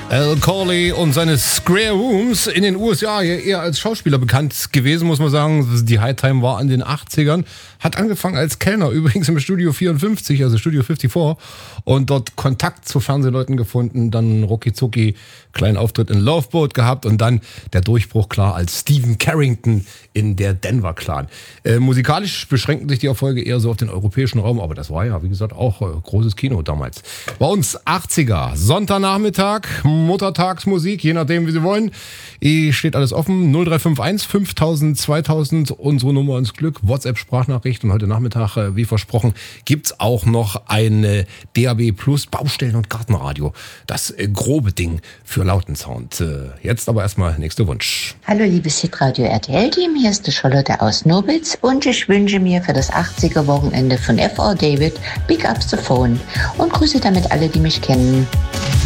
Al Corley und seine Square Rooms in den USA, eher als Schauspieler bekannt gewesen, muss man sagen. Die High Time war in den 80ern. Hat angefangen als Kellner, übrigens im Studio 54, also Studio 54. Und dort Kontakt zu Fernsehleuten gefunden. Dann rucki zucki kleinen Auftritt in Loveboat gehabt. Und dann der Durchbruch, klar, als Stephen Carrington in der Denver Clan. Musikalisch beschränken sich die Erfolge eher so auf den europäischen Raum. Aber das war ja, wie gesagt, auch großes Kino damals. Bei uns 80er, Sonntagnachmittag, Muttertagsmusik, je nachdem, wie Sie wollen. Steht alles offen. 0351 5000 2000, unsere Nummer ins Glück. WhatsApp-Sprachnachricht. Und heute Nachmittag, wie versprochen, gibt's auch noch eine DAB Plus Baustellen- und Gartenradio. Das grobe Ding für lauten Sound. Jetzt aber erstmal nächster Wunsch. Hallo liebes Hitradio RTL-Team, hier ist die Charlotte aus Nobitz und ich wünsche mir für das 80er-Wochenende von F.R. David Big Up the Phone und grüße damit alle, die mich kennen.